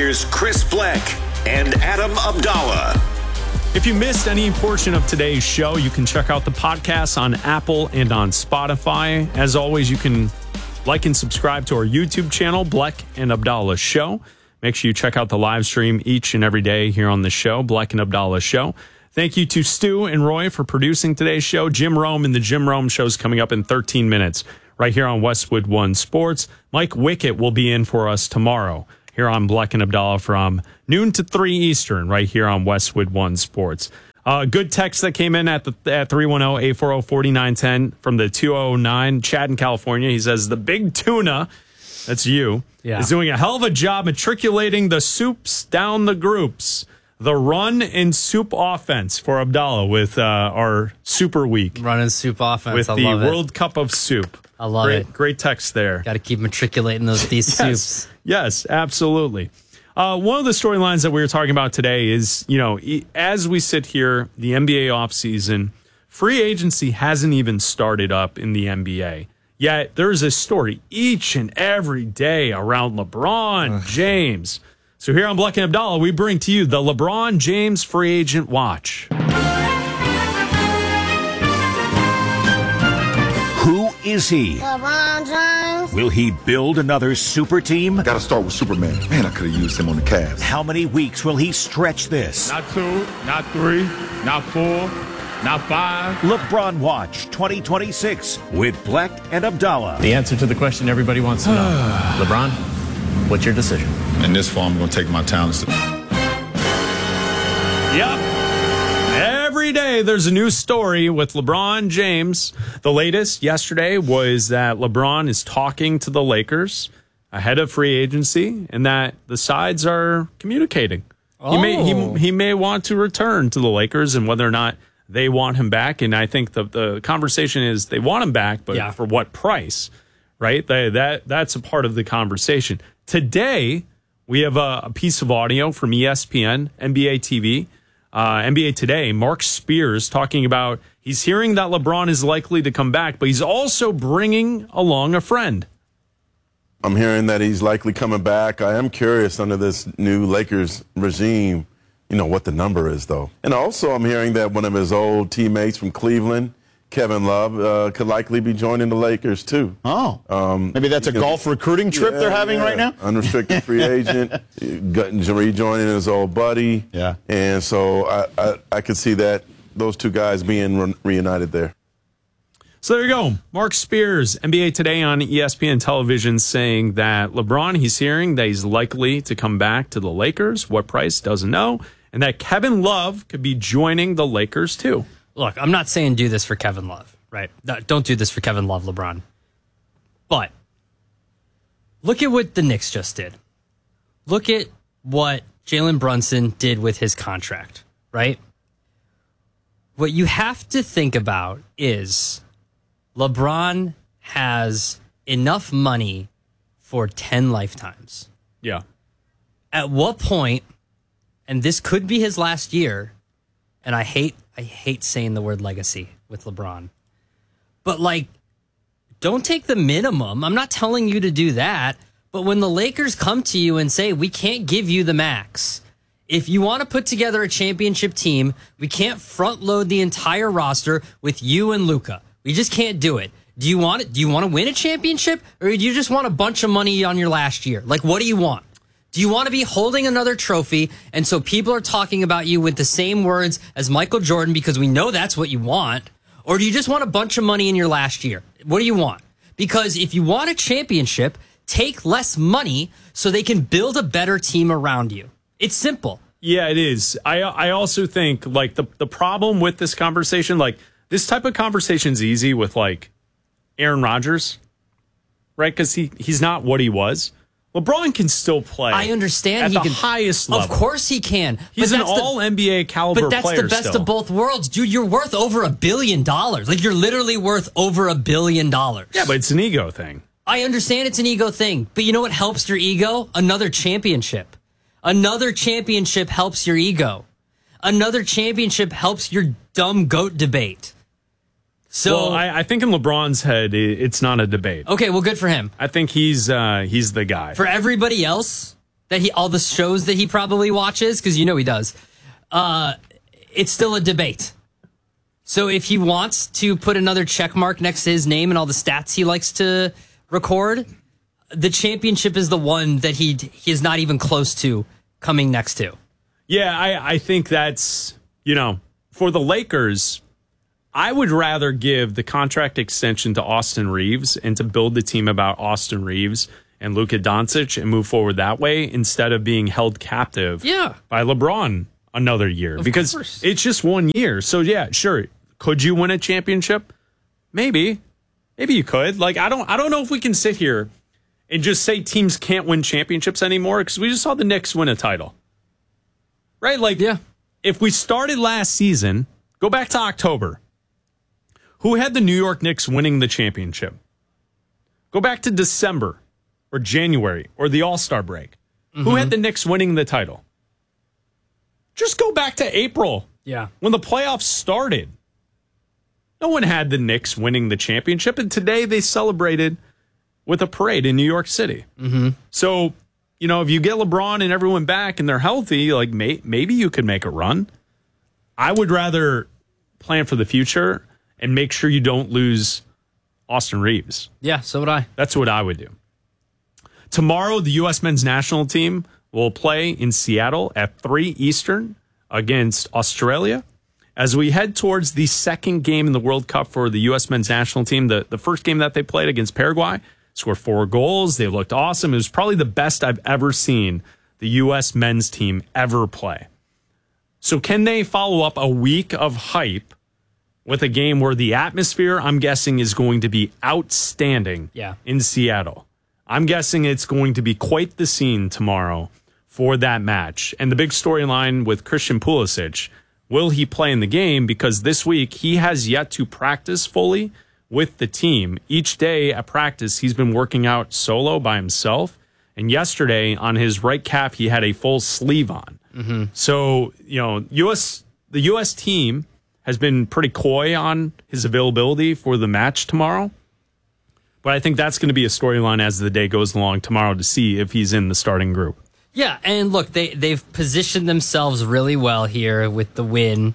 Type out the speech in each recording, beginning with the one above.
Here's Chris Black and Adam Abdallah. If you missed any portion of today's show, you can check out the podcast on Apple and on Spotify. As always, you can like and subscribe to our YouTube channel, Black and Abdallah Show. Make sure you check out the live stream each and every day here on the show, Black and Abdallah Show. Thank you to Stu and Roy for producing today's show. Jim Rome and the Jim Rome Show is coming up in 13 minutes right here on Westwood One Sports. Mike Wickett will be in for us tomorrow here on Black and Abdallah from noon to 3 Eastern right here on Westwood One Sports. Good text that came in at 310-840-4910 from the 209, Chad in California. He says, the big tuna, that's you, is doing a hell of a job matriculating the soups down the groups. The run and soup offense for Abdallah with our Super Week. Run and soup offense, with the World Cup of Soup. I love it. Great text there. Got to keep matriculating these soups. Yes, absolutely. One of the storylines that we were talking about today is, as we sit here, the NBA offseason, free agency hasn't even started up in the NBA. Yet there's a story each and every day around LeBron James. So here on Black and Abdallah, we bring to you the LeBron James Free Agent Watch. Who is he? LeBron James. Will he build another super team? Gotta start with Superman. Man, I could have used him on the Cavs. How many weeks will he stretch this? Not 2, not 3, not 4, not 5. LeBron Watch 2026 with Black and Abdallah. The answer to the question everybody wants to know. LeBron, what's your decision? In this fall, I'm going to take my talents. Yep. Every day there's a new story with LeBron James. The latest yesterday was that LeBron is talking to the Lakers ahead of free agency and that the sides are communicating. He may want to return to the Lakers and whether or not they want him back. And I think the conversation is they want him back, but for what price, right? That's a part of the conversation. Today, we have a piece of audio from ESPN, NBA TV, NBA Today. Mark Spears talking about he's hearing that LeBron is likely to come back, but he's also bringing along a friend. I'm hearing that he's likely coming back. I am curious under this new Lakers regime, what the number is, though. And also I'm hearing that one of his old teammates from Cleveland, Kevin Love, could likely be joining the Lakers, too. Oh. Maybe that's a golf recruiting trip they're having right now? Unrestricted free agent, rejoining his old buddy. Yeah. And so I could see those two guys being reunited there. So there you go. Mark Spears, NBA Today on ESPN television, saying that LeBron, he's hearing that he's likely to come back to the Lakers. What price, doesn't know. And that Kevin Love could be joining the Lakers, too. Look, I'm not saying do this for Kevin Love, right? Don't do this for Kevin Love, LeBron. But look at what the Knicks just did. Look at what Jalen Brunson did with his contract, right? What you have to think about is LeBron has enough money for 10 lifetimes. Yeah. At what point, and this could be his last year, and I hate saying the word legacy with LeBron. But, don't take the minimum. I'm not telling you to do that. But when the Lakers come to you and say, we can't give you the max. If you want to put together a championship team, we can't front load the entire roster with you and Luka. We just can't do it. Do you want it? Do you want to win a championship? Or do you just want a bunch of money on your last year? What do you want? Do you want to be holding another trophy and so people are talking about you with the same words as Michael Jordan because we know that's what you want? Or do you just want a bunch of money in your last year? What do you want? Because if you want a championship, take less money so they can build a better team around you. It's simple. Yeah, it is. I also think the problem with this conversation, this type of conversation is easy with Aaron Rodgers, right? Because he's not what he was. LeBron can still play. I understand at the highest level. Of course he can. He's an all-NBA caliber player. But that's the best of both worlds, dude. You're worth over $1 billion. You're literally worth over $1 billion. Yeah, but it's an ego thing. I understand it's an ego thing, but you know what helps your ego? Another championship. Another championship helps your ego. Another championship helps your dumb GOAT debate. So I think in LeBron's head, it's not a debate. Okay, well, good for him. I think he's the guy. For everybody else, all the shows that he probably watches, because you know he does, it's still a debate. So if he wants to put another check mark next to his name and all the stats he likes to record, the championship is the one that he is not even close to coming next to. Yeah, I think that's, for the Lakers, I would rather give the contract extension to Austin Reeves and to build the team about Austin Reeves and Luka Doncic and move forward that way instead of being held captive by LeBron another year. Because it's just 1 year. So, yeah, sure. Could you win a championship? Maybe. Maybe you could. Like, I don't know if we can sit here and just say teams can't win championships anymore, because we just saw the Knicks win a title. Right? Like, if we started last season, go back to October. Who had the New York Knicks winning the championship? Go back to December or January or the All-Star break. Who had the Knicks winning the title? Just go back to April. Yeah. When the playoffs started. No one had the Knicks winning the championship, and today they celebrated with a parade in New York City. So, if you get LeBron and everyone back and they're healthy, like maybe you could make a run. I would rather plan for the future and make sure you don't lose Austin Reeves. Yeah, so would I. That's what I would do. Tomorrow, the U.S. men's national team will play in Seattle at 3 Eastern against Australia. As we head towards the second game in the World Cup for the U.S. men's national team, the first game that they played against Paraguay, scored 4 goals. They looked awesome. It was probably the best I've ever seen the U.S. men's team ever play. So can they follow up a week of hype with a game where the atmosphere, I'm guessing, is going to be outstanding in Seattle? I'm guessing it's going to be quite the scene tomorrow for that match. And the big storyline with Christian Pulisic, will he play in the game? Because this week he has yet to practice fully with the team. Each day at practice, he's been working out solo by himself. And yesterday on his right calf, he had a full sleeve on. So, the U.S. team has been pretty coy on his availability for the match tomorrow. But I think that's going to be a storyline as the day goes along tomorrow to see if he's in the starting group. Yeah, and look, they've positioned themselves really well here with the win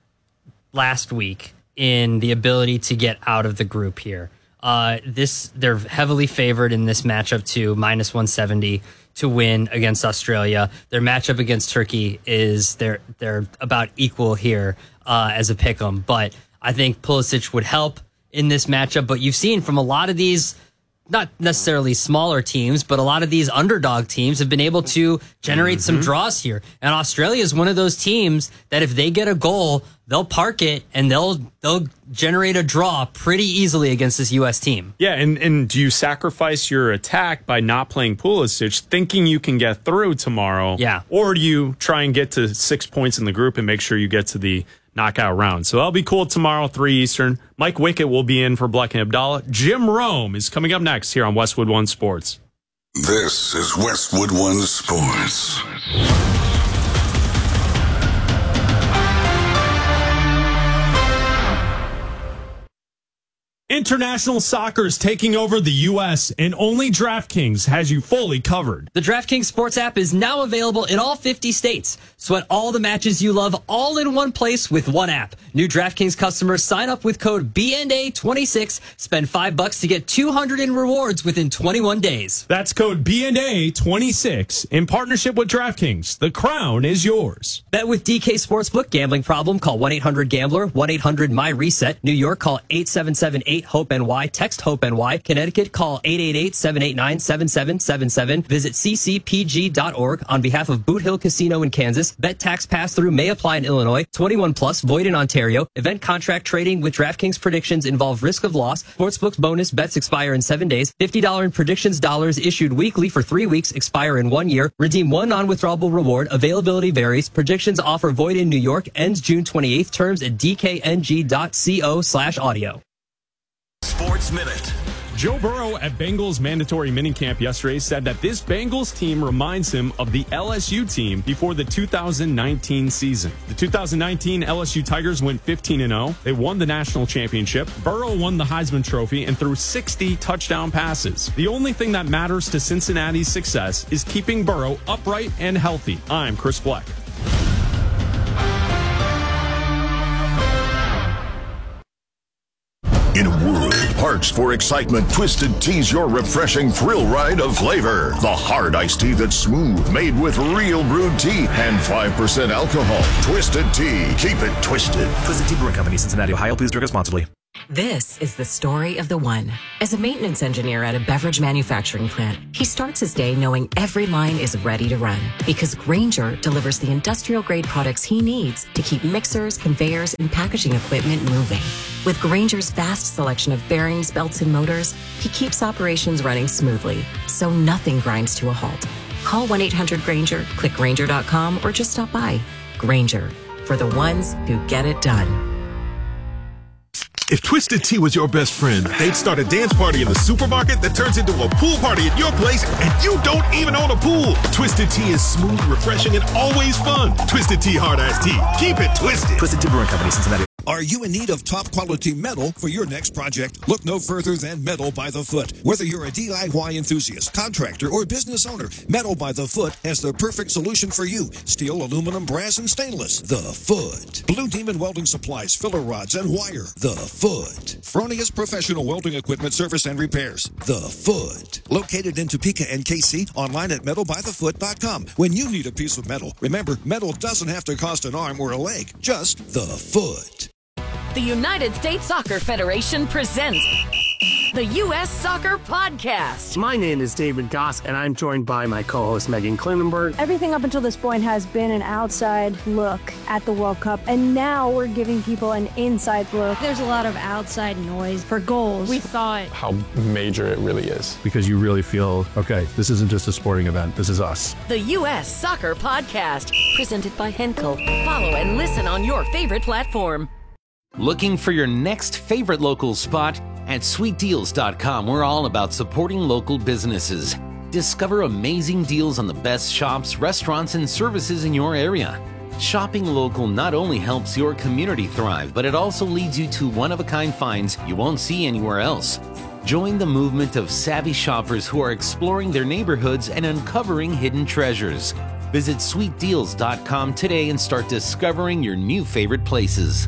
last week in the ability to get out of the group here. They're heavily favored in this matchup too, -170 to win against Australia. Their matchup against Turkey is they're about equal here as a pick'em, but I think Pulisic would help in this matchup. But you've seen from a lot of these, not necessarily smaller teams, but a lot of these underdog teams have been able to generate some draws here. And Australia is one of those teams that if they get a goal, they'll park it and they'll generate a draw pretty easily against this U.S. team. Yeah, and do you sacrifice your attack by not playing Pulisic, thinking you can get through tomorrow? Yeah. Or do you try and get to 6 points in the group and make sure you get to the knockout round? So that'll be cool tomorrow, 3 Eastern. Mike Wickett will be in for Bleck and Abdallah. Jim Rome is coming up next here on Westwood One Sports. This is Westwood One Sports. International soccer is taking over the U.S., and only DraftKings has you fully covered. The DraftKings Sports app is now available in all 50 states. Sweat all the matches you love all in one place with one app. New DraftKings customers sign up with code BNA26, spend $5 to get $200 in rewards within 21 days. That's code BNA26 in partnership with DraftKings. The crown is yours. Bet with DK Sportsbook. Gambling problem? Call 1-800-GAMBLER, 1-800-MY-RESET. New York, call 877-8-HOPE-NY. Text HOPE-NY. Connecticut, call 888-789-7777. Visit ccpg.org. On behalf of Boot Hill Casino in Kansas, bet tax pass-through may apply in Illinois. 21 plus, void in Ontario. Event contract trading with DraftKings predictions involve risk of loss. Sportsbook's bonus bets expire in 7 days. $50 in predictions dollars issued weekly for 3 weeks, expire in 1 year. Redeem one non-withdrawable reward. Availability varies. Predictions offer void in New York. Ends June 28th. Terms at dkng.co/audio. Sports Minute. Joe Burrow at Bengals mandatory minicamp yesterday said that this Bengals team reminds him of the LSU team before the 2019 season. The 2019 LSU Tigers went 15-0. They won the national championship. Burrow won the Heisman Trophy and threw 60 touchdown passes. The only thing that matters to Cincinnati's success is keeping Burrow upright and healthy. I'm Chris Black. In a world parched for excitement, Twisted Tea's your refreshing thrill ride of flavor. The hard iced tea that's smooth, made with real brewed tea and 5% alcohol. Twisted Tea. Keep it twisted. Twisted Tea Brewing Company, Cincinnati, Ohio. Please drink responsibly. This is the story of the one. As a maintenance engineer at a beverage manufacturing plant, he starts his day knowing every line is ready to run because Grainger delivers the industrial-grade products he needs to keep mixers, conveyors, and packaging equipment moving. With Grainger's vast selection of bearings, belts, and motors, he keeps operations running smoothly, so nothing grinds to a halt. Call 1-800-GRAINGER, click Grainger.com, or just stop by. Grainger, for the ones who get it done. If Twisted Tea was your best friend, they'd start a dance party in the supermarket that turns into a pool party at your place, and you don't even own a pool. Twisted Tea is smooth, refreshing, and always fun. Twisted Tea Hard Iced Tea. Keep it twisted. Twisted Tea Brewing Company, Cincinnati. Are you in need of top-quality metal for your next project? Look no further than Metal by the Foot. Whether you're a DIY enthusiast, contractor, or business owner, Metal by the Foot has the perfect solution for you. Steel, aluminum, brass, and stainless. The Foot. Blue Demon Welding Supplies, filler rods, and wire. The Foot. Fronius Professional Welding Equipment Service and Repairs. The Foot. Located in Topeka and KC, online at metalbythefoot.com. When you need a piece of metal, remember, metal doesn't have to cost an arm or a leg, just the Foot. The United States Soccer Federation presents the U.S. Soccer Podcast. My name is David Goss, and I'm joined by my co-host Megan Klinenberg. Everything up until this point has been an outside look at the World Cup, and now we're giving people an inside look. There's a lot of outside noise for goals. We thought how major it really is. Because you really feel, okay, this isn't just a sporting event, this is us. The U.S. Soccer Podcast, presented by Henkel. Follow and listen on your favorite platform. Looking for your next favorite local spot? At sweetdeals.com, we're all about supporting local businesses. Discover amazing deals on the best shops, restaurants, and services in your area. Shopping local not only helps your community thrive, but it also leads you to one-of-a-kind finds you won't see anywhere else. Join the movement of savvy shoppers who are exploring their neighborhoods and uncovering hidden treasures. Visit sweetdeals.com today and start discovering your new favorite places.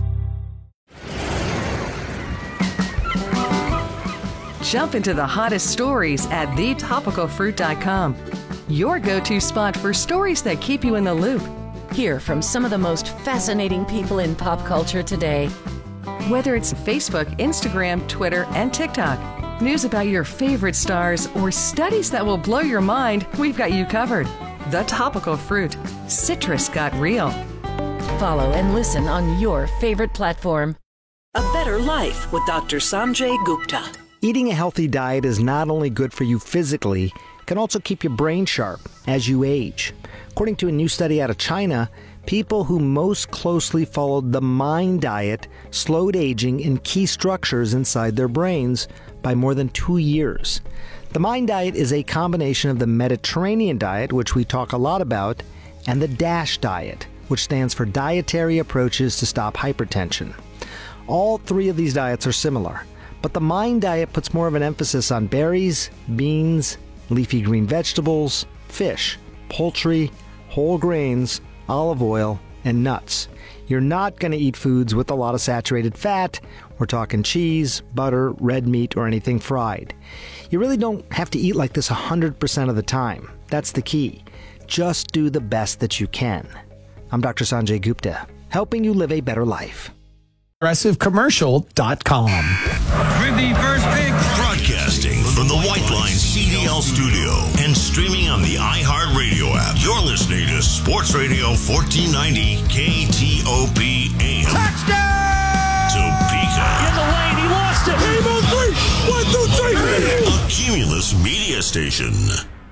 Jump into the hottest stories at thetopicalfruit.com. Your go-to spot for stories that keep you in the loop. Hear from some of the most fascinating people in pop culture today. Whether it's Facebook, Instagram, Twitter, and TikTok, news about your favorite stars, or studies that will blow your mind, we've got you covered. The Topical Fruit. Citrus got real. Follow and listen on your favorite platform. A Better Life with Dr. Sanjay Gupta. Eating a healthy diet is not only good for you physically, it can also keep your brain sharp as you age. According to a new study out of China, people who most closely followed the MIND diet slowed aging in key structures inside their brains by more than 2 years. The MIND diet is a combination of the Mediterranean diet, which we talk a lot about, and the DASH diet, which stands for Dietary Approaches to Stop Hypertension. All three of these diets are similar. But the MIND diet puts more of an emphasis on berries, beans, leafy green vegetables, fish, poultry, whole grains, olive oil, and nuts. You're not going to eat foods with a lot of saturated fat. We're talking cheese, butter, red meat, or anything fried. You really don't have to eat like this 100% of the time. That's the key. Just do the best that you can. I'm Dr. Sanjay Gupta, helping you live a better life. ProgressiveCommercial.com. With the first pick. Broadcasting from the White Line CDL studio and streaming on the iHeartRadio app. You're listening to Sports Radio 1490 KTOP AM. Touchdown! Topeka. In the lane, he lost it. Game on three. 1, 2, 3. A Cumulus media station.